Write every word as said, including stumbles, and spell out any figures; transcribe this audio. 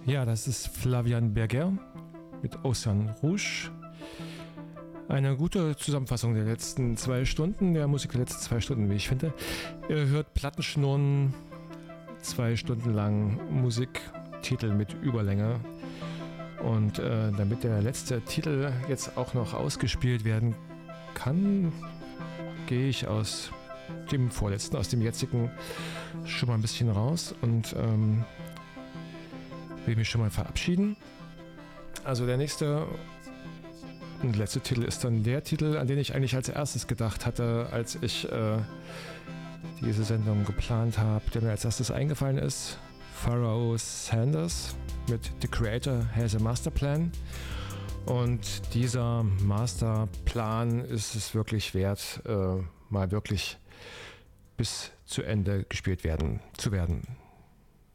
Ja, das ist Flavien Berger mit Ocean Rouge. Eine gute Zusammenfassung der letzten zwei Stunden, der Musik der letzten zwei Stunden, wie ich finde. Ihr hört Plattenschnurren, zwei Stunden lang Musiktitel mit Überlänge. Und äh, damit der letzte Titel jetzt auch noch ausgespielt werden kann, gehe ich aus dem vorletzten, aus dem jetzigen schon mal ein bisschen raus und ähm, will mich schon mal verabschieden. Also der nächste und letzte Titel ist dann der Titel, an den ich eigentlich als erstes gedacht hatte, als ich äh, diese Sendung geplant habe, der mir als erstes eingefallen ist. Pharoah Sanders mit The Creator Has a Master Plan. Und dieser Masterplan ist es wirklich wert, äh, mal wirklich bis zu Ende gespielt werden zu werden.